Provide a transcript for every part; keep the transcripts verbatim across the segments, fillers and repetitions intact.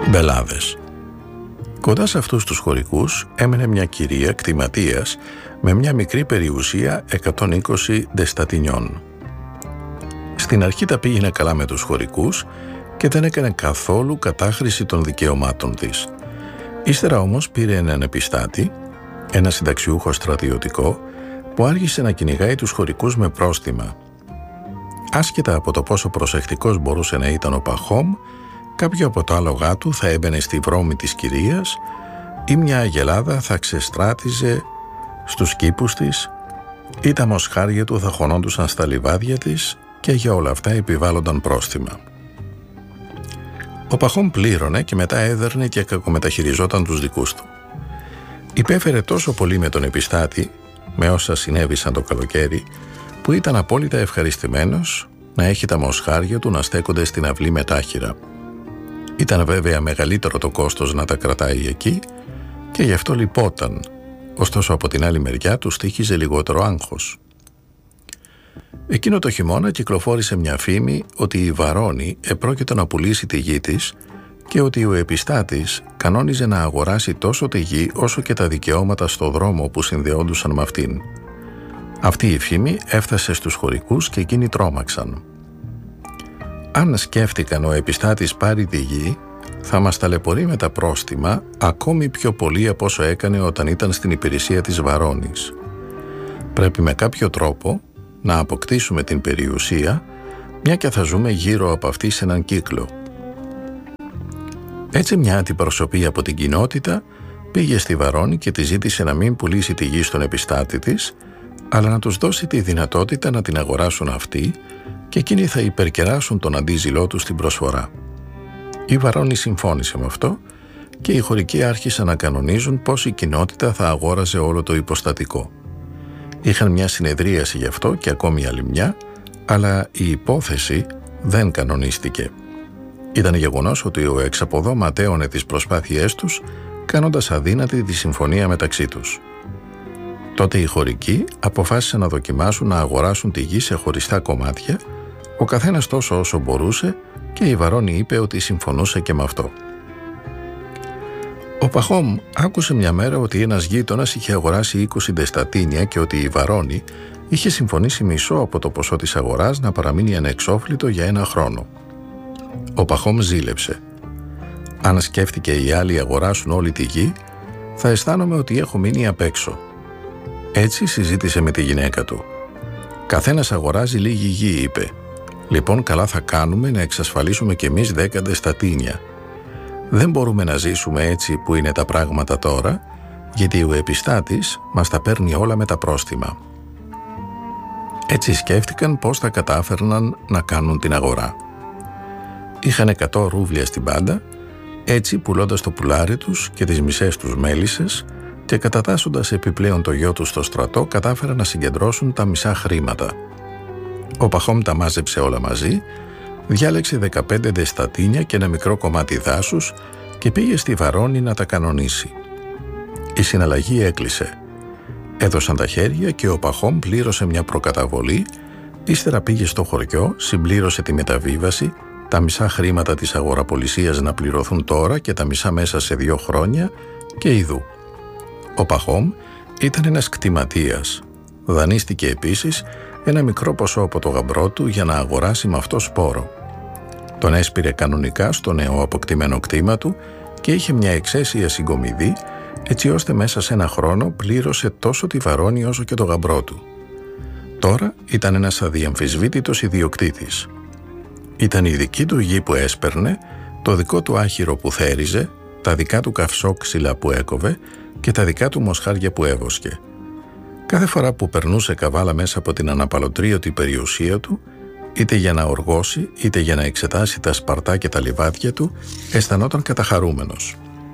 Μπελάδες. Κοντά σε αυτούς τους χωρικούς έμενε μια κυρία κτηματίας με μια μικρή περιουσία εκατόν είκοσι δεστατινιών. Στην αρχή τα πήγαινε καλά με τους χωρικούς και δεν έκανε καθόλου κατάχρηση των δικαιωμάτων της. Ύστερα όμως πήρε έναν επιστάτη, ένα συνταξιούχο στρατιωτικό, που άρχισε να κυνηγάει τους χωρικούς με πρόστιμα. Άσχετα από το πόσο προσεκτικός μπορούσε να ήταν ο Παχόμ, κάποιο από τα άλογά του θα έμπαινε στη βρώμη της κυρίας ή μια αγελάδα θα ξεστράτιζε στους κήπους της ή τα μοσχάρια του θα χωνόντουσαν στα λιβάδια της και για όλα αυτά επιβάλλονταν πρόστιμα. Ο Παχόμ πλήρωνε και μετά έδερνε και κακομεταχειριζόταν τους δικούς του. Υπέφερε τόσο πολύ με τον επιστάτη, με όσα συνέβησαν το καλοκαίρι, που ήταν απόλυτα ευχαριστημένος να έχει τα μοσχάρια του να στέκονται στην αυλή μετάχυρα. Ήταν βέβαια μεγαλύτερο το κόστος να τα κρατάει εκεί και γι' αυτό λυπόταν, ωστόσο από την άλλη μεριά του στοίχιζε λιγότερο άγχος. Εκείνο το χειμώνα κυκλοφόρησε μια φήμη ότι η Βαρώνη επρόκειτο να πουλήσει τη γη της και ότι ο επιστάτης κανόνιζε να αγοράσει τόσο τη γη όσο και τα δικαιώματα στο δρόμο που συνδεόντουσαν με αυτήν. Αυτή η φήμη έφτασε στους χωρικούς και εκείνοι τρόμαξαν. Αν σκέφτηκαν ο επιστάτης πάρει τη γη, θα μας ταλαιπωρεί με τα πρόστιμα ακόμη πιο πολύ από όσο έκανε όταν ήταν στην υπηρεσία της Βαρώνης. Πρέπει με κάποιο τρόπο να αποκτήσουμε την περιουσία, μια και θα ζούμε γύρω από αυτή σε έναν κύκλο. Έτσι μια αντιπροσωπή από την κοινότητα πήγε στη Βαρώνη και τη ζήτησε να μην πουλήσει τη γη στον επιστάτη της, αλλά να τους δώσει τη δυνατότητα να την αγοράσουν αυτοί και εκείνοι θα υπερκεράσουν τον αντίζηλό τους στην προσφορά. Η Βαρώνη συμφώνησε με αυτό και οι χωρικοί άρχισαν να κανονίζουν πώς η κοινότητα θα αγόραζε όλο το υποστατικό. Είχαν μια συνεδρίαση γι' αυτό και ακόμη άλλη μια, αλλά η υπόθεση δεν κανονίστηκε. Ήταν γεγονός ότι ο εξαποδό ματέωνε τις προσπάθειές τους, κάνοντας αδύνατη τη συμφωνία μεταξύ τους. Τότε οι χωρικοί αποφάσισαν να δοκιμάσουν να αγοράσουν τη γη σε χωριστά κομμάτια, ο καθένας τόσο όσο μπορούσε, και η Βαρώνη είπε ότι συμφωνούσε και με αυτό. Ο Παχόμ άκουσε μια μέρα ότι ένας γείτονας είχε αγοράσει είκοσι δεστατίνια και ότι η Βαρώνη είχε συμφωνήσει μισό από το ποσό της αγοράς να παραμείνει ανεξόφλητο για ένα χρόνο. Ο Παχόμ ζήλεψε. Αν σκέφτηκε οι άλλοι αγοράσουν όλη τη γη, θα αισθάνομαι ότι έχω μείνει απ' έξω. Έτσι συζήτησε με τη γυναίκα του. «Καθένας αγοράζει λίγη γη», είπε. «Λοιπόν, καλά θα κάνουμε να εξασφαλίσουμε κι εμείς δέκα δεστατίνια. Δεν μπορούμε να ζήσουμε έτσι που είναι τα πράγματα τώρα, γιατί ο επιστάτης μας τα παίρνει όλα με τα πρόστιμα». Έτσι σκέφτηκαν πώς θα κατάφερναν να κάνουν την αγορά. Είχαν εκατό ρούβλια στην πάντα, έτσι πουλώντας το πουλάρι τους και τις μισές τους μέλισσες και κατατάσσοντας επιπλέον το γιο τους στο στρατό, κατάφεραν να συγκεντρώσουν τα μισά χρήματα. Ο Παχόμ τα μάζεψε όλα μαζί, διάλεξε δεκαπέντε δεστατίνια και ένα μικρό κομμάτι δάσους και πήγε στη Βαρώνη να τα κανονίσει. Η συναλλαγή έκλεισε. Έδωσαν τα χέρια και ο Παχόμ πλήρωσε μια προκαταβολή, ύστερα πήγε στο χωριό, συμπλήρωσε τη μεταβίβαση, τα μισά χρήματα της αγοραπολισίας να πληρωθούν τώρα και τα μισά μέσα σε δύο χρόνια και ιδού. Ο Παχόμ ήταν ένας κτηματίας. Δανείστηκε επίσης ένα μικρό ποσό από το γαμπρό του για να αγοράσει με αυτό σπόρο. Τον έσπηρε κανονικά στο νέο αποκτημένο κτήμα του και είχε μια εξαίσια συγκομιδή, έτσι ώστε μέσα σε ένα χρόνο πλήρωσε τόσο τη Βαρώνη όσο και το γαμπρό του. Τώρα ήταν ένας αδιαμφισβήτητος ιδιοκτήτης. Ήταν η δική του γη που έσπερνε, το δικό του άχυρο που θέριζε, τα δικά του καυσόξυλα που έκοβε και τα δικά του μοσχάρια που έβοσκε. Κάθε φορά που περνούσε καβάλα μέσα από την αναπαλωτρίωτη περιουσία του, είτε για να οργώσει, είτε για να εξετάσει τα σπαρτά και τα λιβάδια του, αισθανόταν καταχαρούμενος.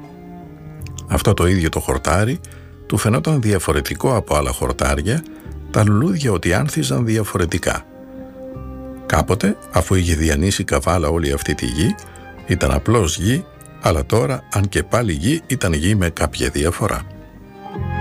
Αυτό το ίδιο το χορτάρι του φαινόταν διαφορετικό από άλλα χορτάρια, τα λουλούδια ότι άνθιζαν διαφορετικά. Κάποτε, αφού είχε διανύσει καβάλα όλη αυτή τη γη, ήταν απλώς γη, αλλά τώρα, αν και πάλι γη, ήταν γη με κάποια διαφορά.